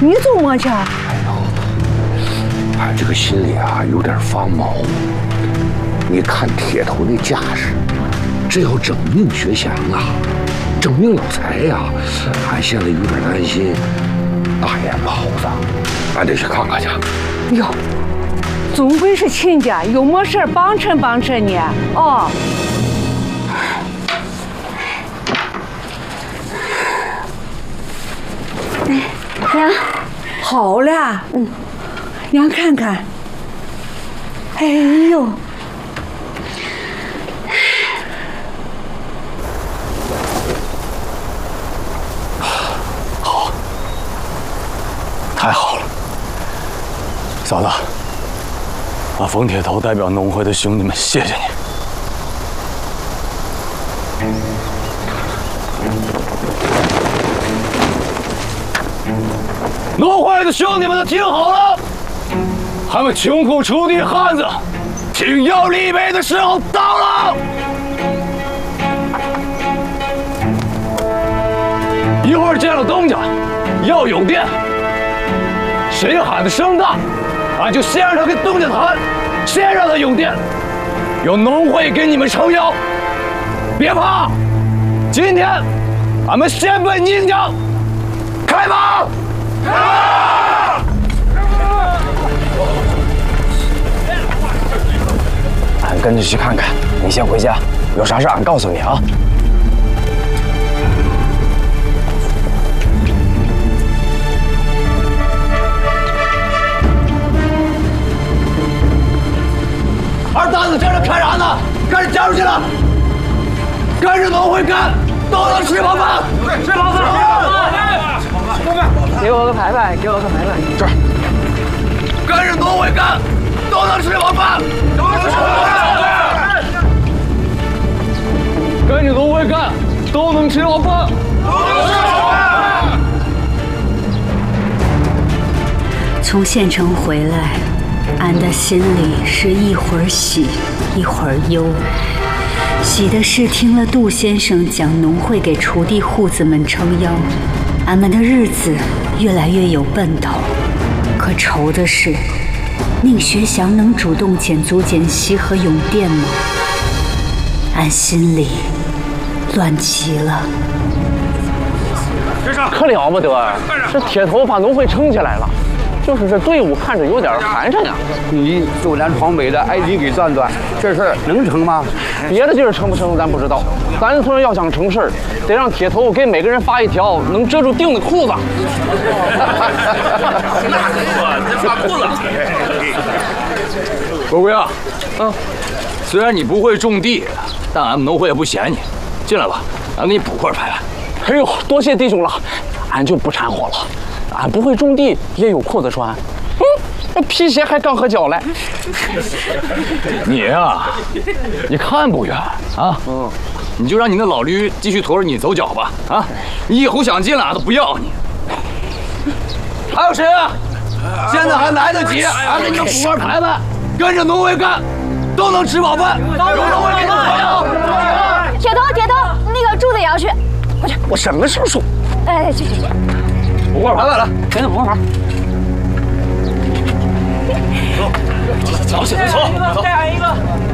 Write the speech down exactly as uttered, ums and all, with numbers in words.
你怎么去？ 哎呦，俺这个心里啊有点发毛。你看铁头那架势，这要整命学祥啊，整命老财呀、啊，俺现在有点担心大眼袍子，俺得去看看去。 哟，总归是亲家，有么事帮衬帮衬你哦。 娘， 好了，嗯，娘看看。哎呦， 好，太好了，嫂子，俺冯铁头代表农会的兄弟们谢谢你。农会的兄弟们都听好了，俺们穷苦锄地汉子挺腰立背的时候到了。一会儿见了东家，要有电，谁喊的声大，俺就先让他跟东家谈，先让他有电，有农会给你们撑腰。别怕，今天俺们先奔宁江，开拔！开拔！ 俺跟着去看看，你先回家，有啥事俺告诉你啊。 二蛋子站着看啥呢？赶紧加入去了，跟着农会干，都能吃饱饭。吃饱饭，吃饱饭。 给我个牌牌，给我个牌牌。 这儿，跟着农会干，都能吃饱饭。都能吃饱饭。跟着农会干，都能吃饱饭。都能吃饱饭。 从县城回来，俺的心里是一会儿喜，一会儿忧。喜的是听了杜先生讲农会给锄地户子们撑腰，俺们的日子越来越有奔头。可愁的是，宁学祥能主动减租减息和永电吗？俺心里乱极了。 可了不得，这铁头把农会撑起来了。就是这队伍看着有点寒碜呀。 你走南闯北的，挨地给转转，这事儿能成吗？ 别的地儿成不成咱不知道，咱村要想成事儿，得让铁头给每个人发一条能遮住腚的裤子。 这发裤子。国贵啊，嗯，虽然你不会种地，但俺们农会也不嫌你。进来吧，俺给你补块牌牌。 哎呦，多谢弟兄了，俺就不掺和了。俺不会种地，也有裤子穿。嗯，那皮鞋还刚合脚嘞。 你呀，你看不远啊，嗯，你就让你那老驴继续驮着你走脚吧，啊，你以后想进来俺都不要你。还有谁啊？现在还来得及，俺给你们补块牌子，跟着农会干，都能吃饱饭。有农会给你们有。 铁头，铁头，那个柱子也要去。 我去，我什么时候说？ 哎，去去去。 补块牌来了， 给他补块牌。 走，走起来，走， 再来一个。